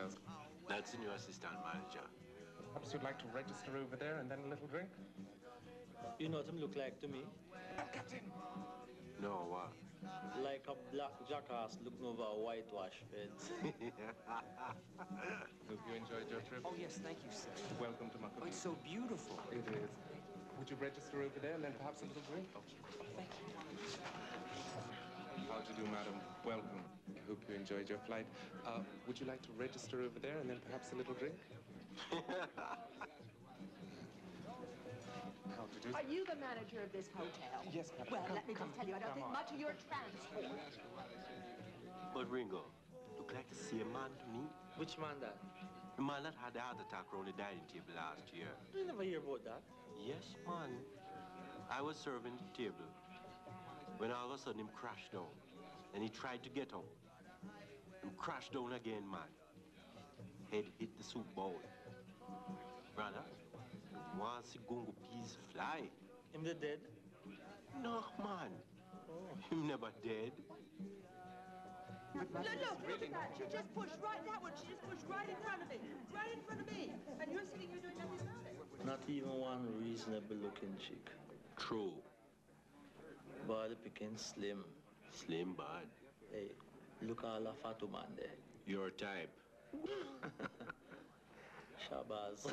Hello. That's the new assistant manager. Perhaps you'd like to register over there and then a little drink? You know what him look like to me? Captain! No, what? Like a black jackass looking over a whitewash fence. Hope you enjoyed your trip. Oh, yes, thank you, sir. Welcome to Maccabee. Oh, it's so beautiful. It is. Would you register over there and then perhaps a little drink? Oh, thank you. How do you do, madam? Welcome. I hope you enjoyed your flight. Would you like to register over there and then perhaps a little drink? How do you do? Are you the manager of this hotel? Yes, madam. Well, Come, let me just tell you, I don't think much of your transport. But Ringo, look like the same man to me. Which man that? The man that had the heart attack around the dining table last year. You never hear about that. Yes, man. I was serving the table when all of a sudden him crashed down. And he tried to get up. Him crashed down again, man. Head hit the soup bowl. Brother, want to see Gungo peas fly? Him the dead? No, man. Oh. Him never dead. Look at that. She just pushed right that one. She just pushed right in front of me. Right in front of me. And you're sitting here doing nothing about it. Not even one reasonable looking chick. True. Body picking slim. Slim bad. Hey, look all the fat man there. Your type. Shabazz.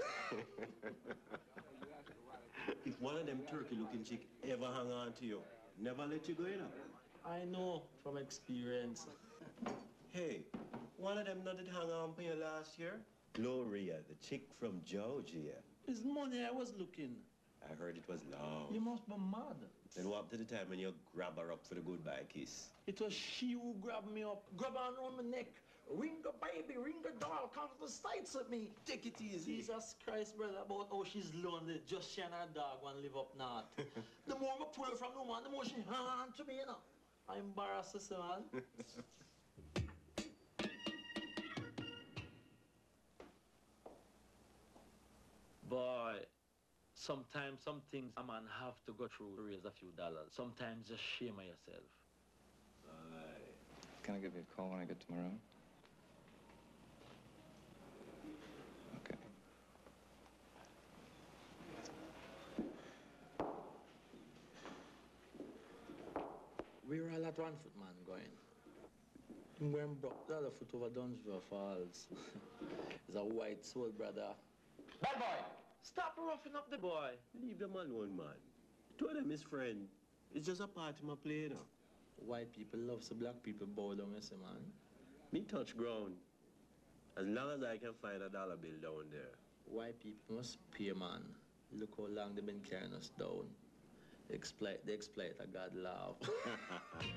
If one of them turkey-looking chick ever hang on to you, never let you go in. I know from experience. Hey, one of them not did hang on for you last year? Gloria, the chick from Georgia. It's money I was looking. I heard it was long. You must be mad. Then what up to the time when you grab her up for the goodbye kiss? It was she who grabbed me up, grabbed her around my neck. Ring the baby, ring the doll, come to the sights with me. Take it easy. Jesus Christ, brother, about how she's lonely. Just she and her dog want to live up north. The more I pull her from the man, the more she hang on to me, you know. I'm embarrassed, sister, man. Boy, sometimes some things a man have to go through to raise a few dollars. Sometimes just shame of yourself. Aye. Can I give you a call when I get to my room? Okay. Where all that one foot man going? Him going broke the other foot over Dunsville Falls. He's a white soul, brother. Bad boy! Stop roughing up the boy. Leave them alone, man. Told him his friend. It's just a part of my play now. White people love so black people bow down, you see, man. Me touch ground. As long as I can find a dollar bill down there. White people must pay, man. Look how long they've been carrying us down. They exploit a God love.